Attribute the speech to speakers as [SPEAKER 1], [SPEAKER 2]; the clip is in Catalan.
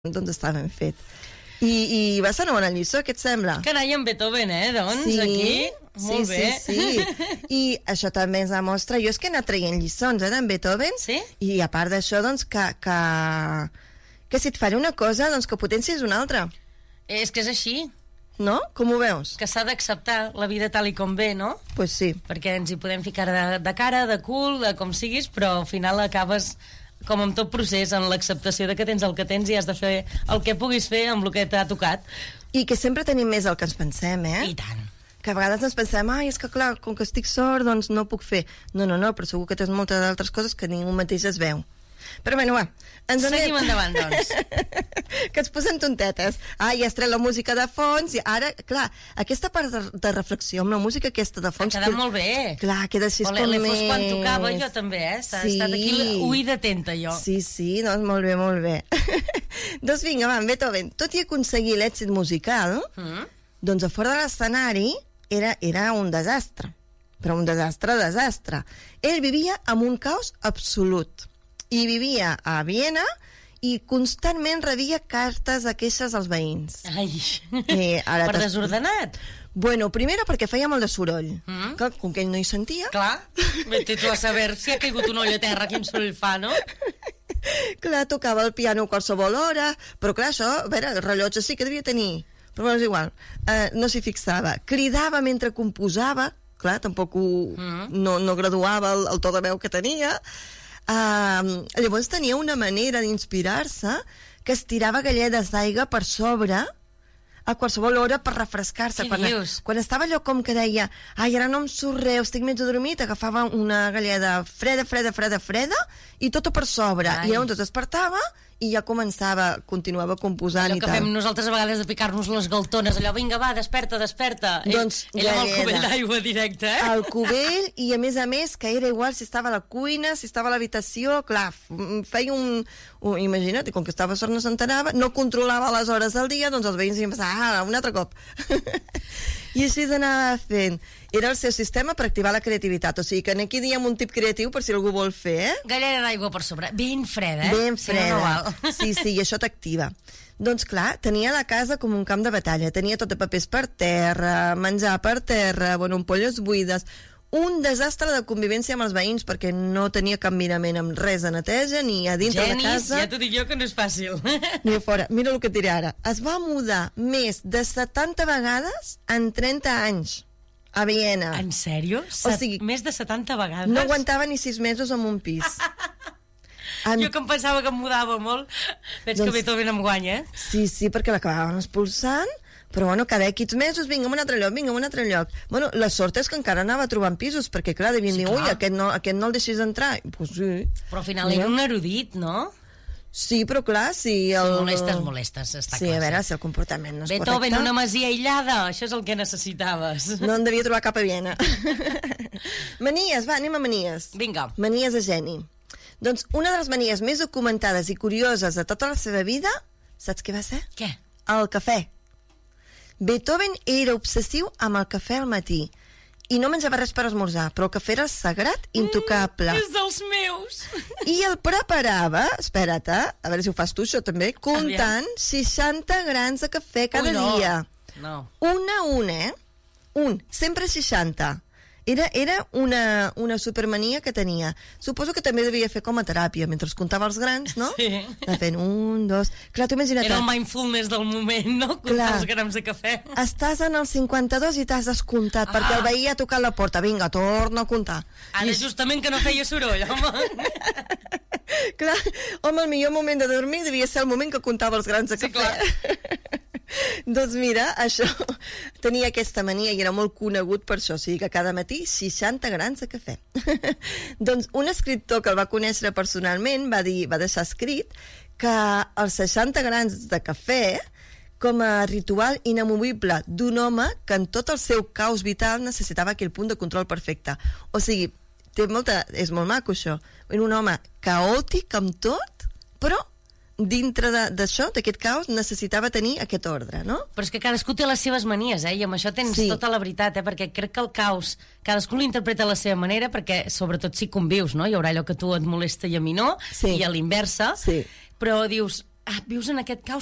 [SPEAKER 1] doncs està ben fet. I va ser una bona lliçó, què et sembla?
[SPEAKER 2] Carai, en Beethoven, doncs, sí, aquí, molt bé.
[SPEAKER 1] Sí. I això també ens demostra, jo és que he anat traient lliçons, d'en Beethoven,
[SPEAKER 2] sí?
[SPEAKER 1] I a part d'això, doncs, que si et faré una cosa, doncs que potencies una altra.
[SPEAKER 2] És que és així.
[SPEAKER 1] No? Com ho veus?
[SPEAKER 2] Que s'ha d'acceptar la vida tal i com ve, no?
[SPEAKER 1] Pues sí.
[SPEAKER 2] Perquè ens hi podem ficar de cara, de cul, de com siguis, però al final acabes, com en tot procés, en l'acceptació de que tens el que tens i has de fer el que puguis fer amb el que t'ha tocat.
[SPEAKER 1] I que sempre tenim més el que ens pensem,
[SPEAKER 2] I tant.
[SPEAKER 1] Que a vegades ens pensem, és que clar, com que estic sort, doncs no puc fer. No, però segur que tens moltes altres coses que ningú mateix es veu. Però bueno, va.
[SPEAKER 2] Seguim endavant, doncs.
[SPEAKER 1] Que ens posem tontetes. Ja has tret la música de fons i ara, clar, aquesta part de reflexió amb la música aquesta de fons...
[SPEAKER 2] Ha quedat molt bé.
[SPEAKER 1] Clar, queda així com més...
[SPEAKER 2] L'he fos quan tocava, jo també, He estat aquí oïda atenta, jo.
[SPEAKER 1] Sí, doncs molt bé. Doncs vinga, va, Beethoven, tot i aconseguir l'èxit musical, doncs a fora de l'escenari era un desastre. Però un desastre. Ell vivia amb un caos absolut. I vivia a Viena i constantment rebia cartes de queixes als veïns.
[SPEAKER 2] Ai, per desordenat?
[SPEAKER 1] Bueno, primera perquè feia molt de soroll. Que, com que ell no hi sentia...
[SPEAKER 2] Clar, vete tu a saber si ha caigut una olla a terra, quin soroll fa, no?
[SPEAKER 1] Clar, tocava el piano a qualsevol hora, però clar, això, a veure, el rellotge sí que devia tenir, però bueno, és igual. No s'hi fixava. Cridava mentre composava, clar, tampoc no graduava el to de veu que tenia... llavors tenia una manera d'inspirar-se que estirava galledes d'aigua per sobre a qualsevol hora per refrescar-se. Quan estava allò com que deia ara no em surt res, estic mig adormit, agafava una galleda freda i tota per sobre. I llavors es despertava i ja continuava composant
[SPEAKER 2] allò
[SPEAKER 1] i tal.
[SPEAKER 2] Allò que fem nosaltres a vegades de picar-nos les galtones, allò, vinga, va, desperta.
[SPEAKER 1] Doncs
[SPEAKER 2] ell amb el cubell d'aigua directe,
[SPEAKER 1] El cubell, i a més, que era igual si estava a la cuina, si estava a l'habitació, clar, feia imagina't, com que estava sort no s'entenava, no controlava les hores del dia, doncs els veïns iban pensar, un altre cop. I així s'anava fent. Era el seu sistema per activar la creativitat. O sigui que aquí diem un tip creatiu per si algú vol fer,
[SPEAKER 2] Galleda d'aigua per sobre, ben freda,
[SPEAKER 1] Ben freda. Sí, i això t'activa. Doncs clar, tenia la casa com un camp de batalla. Tenia tot de papers per terra, menjar per terra, ampolles buides... Un desastre de convivència amb els veïns perquè no tenia cap mirament amb res de neteja ni a dintre de casa.
[SPEAKER 2] Ja t'ho dic jo que no és fàcil.
[SPEAKER 1] Ni a fora. Mira el que et diré ara. Es va mudar més de 70 vegades en 30 anys a Viena.
[SPEAKER 2] En sèrio?
[SPEAKER 1] O sigui,
[SPEAKER 2] més de 70 vegades?
[SPEAKER 1] No aguantava ni 6 mesos en un pis.
[SPEAKER 2] Jo que em pensava que em mudava molt. Veig que Beethoven em guanya,
[SPEAKER 1] Sí, perquè l'acabaven expulsant. Però bueno, cada X mesos, vinga a un altre lloc. Bueno, la sort és que encara anava trobant pisos, perquè clar, devien dir, ui, aquest no el deixis entrar. Pues sí.
[SPEAKER 2] Però al final era un erudit, no?
[SPEAKER 1] Sí, però clar, si
[SPEAKER 2] molestes, està clar.
[SPEAKER 1] Sí, a veure, si el comportament no és correcte.
[SPEAKER 2] Beethoven, una masia aïllada, això és el que necessitaves.
[SPEAKER 1] No en devia trobar cap a Viena. Manies, va, anem a manies.
[SPEAKER 2] Vinga.
[SPEAKER 1] Manies de geni. Doncs una de les manies més documentades i curioses de tota la seva vida, saps què va ser?
[SPEAKER 2] Què?
[SPEAKER 1] El cafè. Beethoven era obsessiu amb el cafè al matí i no menjava res per esmorzar, però el cafè era sagrat, intocable.
[SPEAKER 2] És dels meus!
[SPEAKER 1] I el preparava, espera't, a veure si ho fas tu això també, comptant 60 grans de cafè cada dia.
[SPEAKER 2] No.
[SPEAKER 1] Un a un, sempre 60. Era una supermania que tenia. Suposo que també devia fer com a teràpia, mentre es comptava els grans, no?
[SPEAKER 2] Sí.
[SPEAKER 1] Anava fent 1, 2... Clar, tu imagina't...
[SPEAKER 2] Era el mindfulness del moment, no? Comptar els grams de cafè.
[SPEAKER 1] Estàs en el 52 i t'has descomptat, perquè el veí ha tocat la porta. Vinga, torna a comptar.
[SPEAKER 2] Ara justament que no feia soroll, home.
[SPEAKER 1] Clar, home, el millor moment de dormir devia ser el moment que comptava els grans de cafè.
[SPEAKER 2] Sí, clar.
[SPEAKER 1] Doncs mira, això tenia aquesta mania i era molt conegut per això, o sigui que cada matí 60 grans de cafè. Doncs un escriptor que el va conèixer personalment va deixar escrit que els 60 grans de cafè com a ritual inamovible d'un home que en tot el seu caos vital necessitava aquell punt de control perfecte. O sigui, és molt maco això. Era un home caòtic amb tot, però dintre d'això, d'aquest caos, necessitava tenir aquest ordre, no?
[SPEAKER 2] Però és que cadascú té les seves manies, i amb això tens tota la veritat, perquè crec que el caos cadascú l'interpreta a la seva manera, perquè sobretot si convius, no? Hi haurà allò que a tu et molesta i a mi no, i a l'inversa, però dius, vius en aquest caos